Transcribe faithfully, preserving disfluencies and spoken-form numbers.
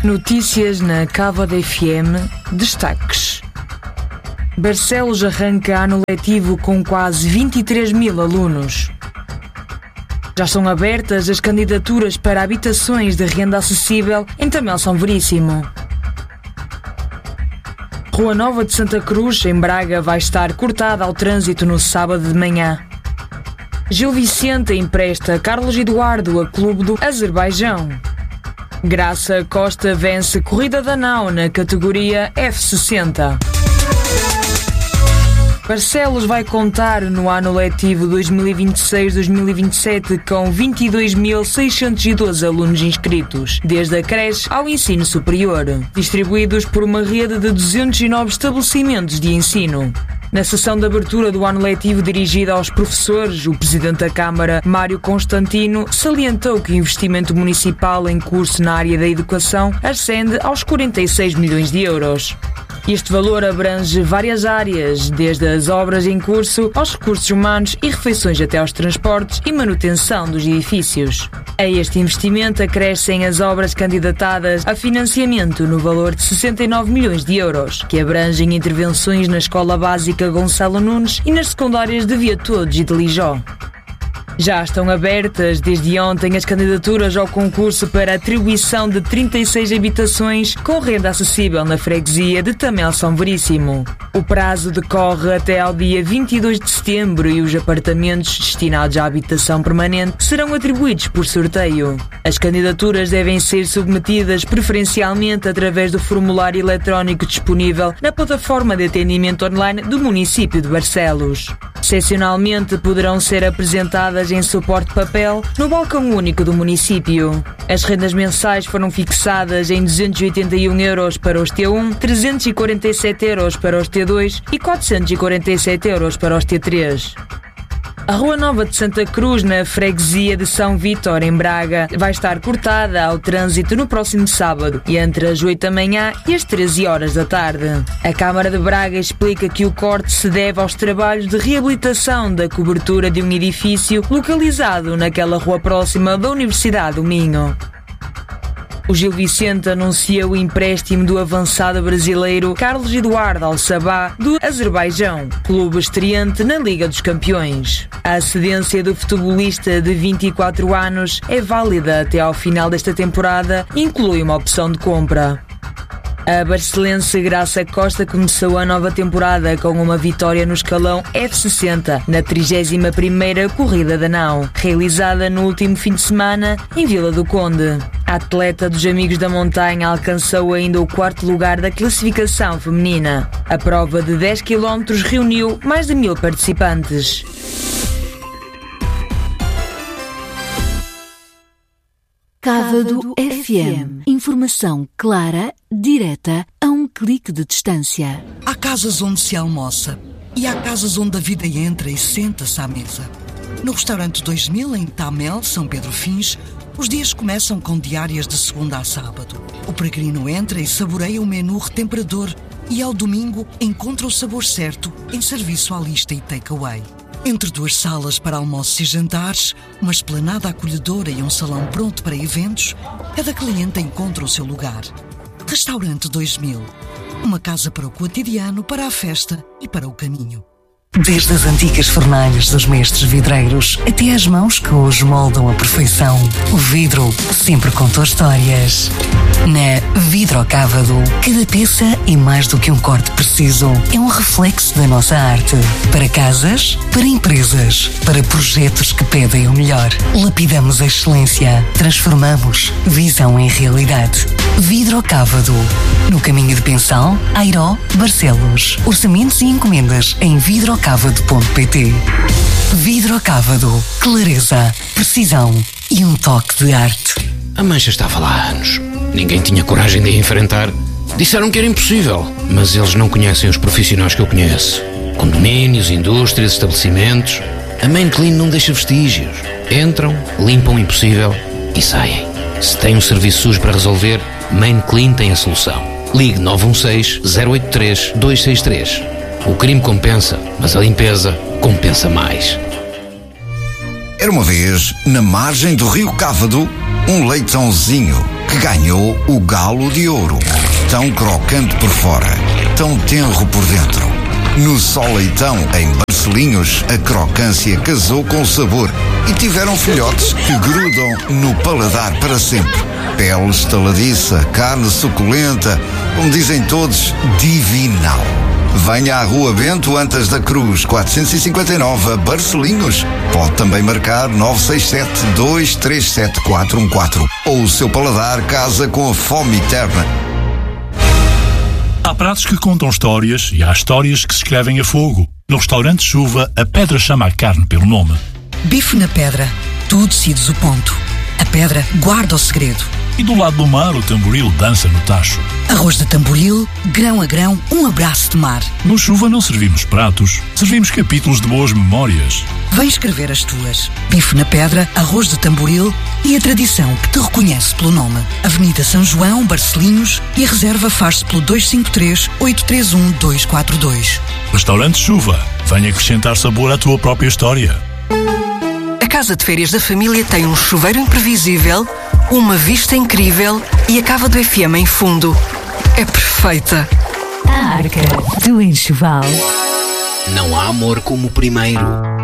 Notícias na Cávado F M. Destaques. Barcelos arranca ano letivo com quase vinte e três mil alunos. Já estão abertas as candidaturas para habitações de renda acessível em Tamel São Veríssimo. Rua Nova de Santa Cruz, em Braga, vai estar cortada ao trânsito no sábado de manhã. Gil Vicente empresta Carlos Eduardo a clube do Azerbaijão. Graça Costa vence Corrida da Nau na categoria F sessenta. Barcelos vai contar no ano letivo dois mil e vinte e seis dois mil e vinte e sete com vinte e dois mil seiscentos e doze alunos inscritos, desde a creche ao ensino superior, distribuídos por uma rede de duzentos e nove estabelecimentos de ensino. Na sessão de abertura do ano letivo dirigida aos professores, o Presidente da Câmara, Mário Constantino, salientou que o investimento municipal em curso na área da educação ascende aos quarenta e seis milhões de euros. Este valor abrange várias áreas, desde as obras em curso, aos recursos humanos e refeições até aos transportes e manutenção dos edifícios. A este investimento acrescem as obras candidatadas a financiamento no valor de sessenta e nove milhões de euros, que abrangem intervenções na Escola Básica Gonçalo Nunes e nas secundárias de Via Todos e de Lijó. Já estão abertas desde ontem as candidaturas ao concurso para a atribuição de trinta e seis habitações com renda acessível na freguesia de Tamel São Veríssimo. O prazo decorre até ao dia vinte e dois de setembro e os apartamentos destinados à habitação permanente serão atribuídos por sorteio. As candidaturas devem ser submetidas preferencialmente através do formulário eletrónico disponível na plataforma de atendimento online do município de Barcelos. Excepcionalmente poderão ser apresentadas em suporte papel no balcão único do município. As rendas mensais foram fixadas em duzentos e oitenta e um euros para os T um, trezentos e quarenta e sete euros para os T dois e quatrocentos e quarenta e sete euros para os T três. A Rua Nova de Santa Cruz, na freguesia de São Vítor, em Braga, vai estar cortada ao trânsito no próximo sábado, entre as oito da manhã e as treze horas da tarde. A Câmara de Braga explica que o corte se deve aos trabalhos de reabilitação da cobertura de um edifício localizado naquela rua próxima da Universidade do Minho. O Gil Vicente anuncia o empréstimo do avançado brasileiro Carlos Eduardo ao Sabah do Azerbaijão, clube estreante na Liga dos Campeões. A cedência do futebolista de vinte e quatro anos é válida até ao final desta temporada e inclui uma opção de compra. A barcelense Graça Costa começou a nova temporada com uma vitória no escalão F sessenta, na trigésima primeira Corrida da Nau, realizada no último fim de semana em Vila do Conde. A atleta dos Amigos da Montanha alcançou ainda o quarto lugar da classificação feminina. A prova de dez quilómetros reuniu mais de mil participantes. Cávado F M. Informação clara, direta, a um clique de distância. Há casas onde se almoça e há casas onde a vida entra e senta-se à mesa. No restaurante dois mil, em Tamel, São Pedro Fins, os dias começam com diárias de segunda a sábado. O peregrino entra e saboreia o menu retemperador e ao domingo encontra o sabor certo em serviço à lista e takeaway. Entre duas salas para almoços e jantares, uma esplanada acolhedora e um salão pronto para eventos, cada cliente encontra o seu lugar. Restaurante dois mil. Uma casa para o cotidiano, para a festa e para o caminho. Desde as antigas fornalhas dos mestres vidreiros até às mãos que hoje moldam a perfeição, o vidro sempre contou histórias. Na Vidrocávado, cada peça é mais do que um corte preciso. É um reflexo da nossa arte. Para casas, para empresas, para projetos que pedem o melhor. Lapidamos a excelência. Transformamos visão em realidade. Vidrocávado. No caminho de Pensal, Airó, Barcelos. Orçamentos e encomendas em vidrocávado ponto pt. Vidrocávado. Clareza, precisão e um toque de arte. A mancha estava lá há anos. Ninguém tinha coragem de a enfrentar. Disseram que era impossível, mas eles não conhecem os profissionais que eu conheço. Condomínios, indústrias, estabelecimentos. A Main Clean não deixa vestígios. Entram, limpam o impossível e saem. Se tem um serviço sujo para resolver, Main Clean tem a solução. Ligue nove um seis, zero oito três, dois seis três. O crime compensa, mas a limpeza compensa mais. Era uma vez, na margem do rio Cávado, um leitãozinho que ganhou o Galo de Ouro. Tão crocante por fora, tão tenro por dentro. No Só Leitão, em Barcelinhos, a crocância casou com o sabor e tiveram filhotes que grudam no paladar para sempre. Pele estaladiça, carne suculenta, como dizem todos, divinal. Venha à Rua Bento Antas da Cruz, quatrocentos e cinquenta e nove, a Barcelinhos. Pode também marcar nove seis sete, dois três sete, quatro um quatro. Ou o seu paladar casa com a fome eterna. Há pratos que contam histórias e há histórias que se escrevem a fogo. No restaurante Chuva, a pedra chama a carne pelo nome. Bife na pedra. Tu decides o ponto. A pedra guarda o segredo. E do lado do mar, o tamboril dança no tacho. Arroz de tamboril, grão a grão, um abraço de mar. No Chuva não servimos pratos, servimos capítulos de boas memórias. Vem escrever as tuas. Bife na pedra, arroz de tamboril e a tradição que te reconhece pelo nome. Avenida São João, Barcelinhos, e a reserva faz-se pelo dois cinco três, oito três um, dois quatro dois. Restaurante Chuva, venha acrescentar sabor à tua própria história. A Casa de Férias da Família tem um chuveiro imprevisível, uma vista incrível e a cava do F M em fundo. É perfeita. A Arca do Enxoval. Não há amor como o primeiro.